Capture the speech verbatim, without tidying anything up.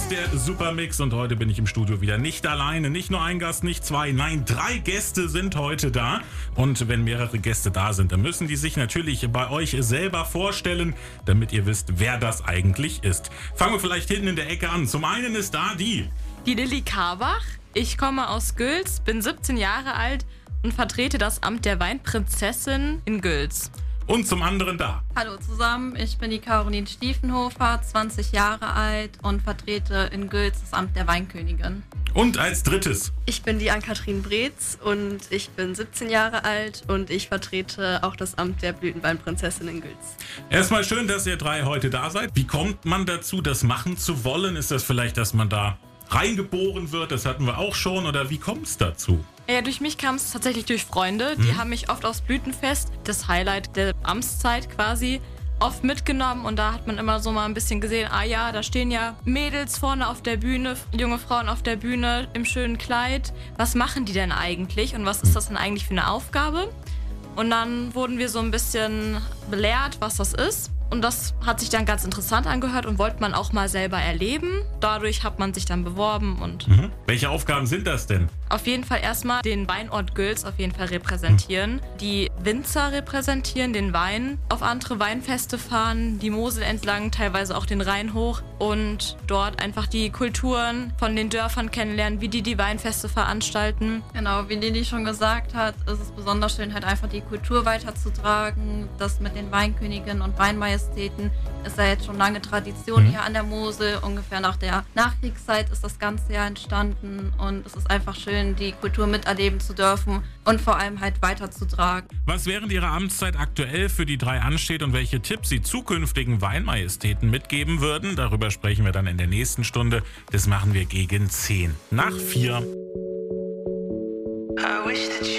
ist der Supermix und heute bin ich im Studio wieder nicht alleine. Nicht nur ein Gast, nicht zwei, nein, drei Gäste sind heute da. Und wenn mehrere Gäste da sind, dann müssen die sich natürlich bei euch selber vorstellen, damit ihr wisst, wer das eigentlich ist. Fangen wir vielleicht hinten in der Ecke an. Zum einen ist da die... Die Lilly Karbach. Ich komme aus Gülz, bin siebzehn Jahre alt und vertrete das Amt der Weinprinzessin in Gülz. Und zum anderen da. Hallo zusammen, ich bin die Caroline Stiefenhofer, zwanzig Jahre alt und vertrete in Gülz das Amt der Weinkönigin. Und als drittes. Ich bin die Ann-Kathrin Breetz und ich bin siebzehn Jahre alt und ich vertrete auch das Amt der Blütenweinprinzessin in Gülz. Erstmal schön, dass ihr drei heute da seid. Wie kommt man dazu, das machen zu wollen? Ist das vielleicht, dass man da reingeboren wird? Das hatten wir auch schon. Oder wie kommt es dazu? Ja, durch mich kam es tatsächlich durch Freunde. Die mhm. haben mich oft aufs Blütenfest, das Highlight der Amtszeit quasi, oft mitgenommen. Und da hat man immer so mal ein bisschen gesehen, ah ja, da stehen ja Mädels vorne auf der Bühne, junge Frauen auf der Bühne im schönen Kleid. Was machen die denn eigentlich und was ist das denn eigentlich für eine Aufgabe? Und dann wurden wir so ein bisschen belehrt, was das ist. Und das hat sich dann ganz interessant angehört und wollte man auch mal selber erleben. Dadurch hat man sich dann beworben und... Mhm. Welche Aufgaben sind das denn? Auf jeden Fall erstmal den Weinort Gülz auf jeden Fall repräsentieren. Mhm. Die Winzer repräsentieren, den Wein auf andere Weinfeste fahren, die Mosel entlang, teilweise auch den Rhein hoch und dort einfach die Kulturen von den Dörfern kennenlernen, wie die die Weinfeste veranstalten. Genau, wie Lilly schon gesagt hat, ist es besonders schön, halt einfach die Kultur weiterzutragen. Das mit den Weinköniginnen und Weinmajestäten ist ja jetzt schon lange Tradition mhm. hier an der Mosel. Ungefähr nach der Nachkriegszeit ist das Ganze ja entstanden und es ist einfach schön, die Kultur miterleben zu dürfen und vor allem halt weiterzutragen. Was während Ihrer Amtszeit aktuell für die drei ansteht und welche Tipps Sie zukünftigen Weinmajestäten mitgeben würden, darüber sprechen wir dann in der nächsten Stunde. Das machen wir gegen zehn nach vier. I wish that you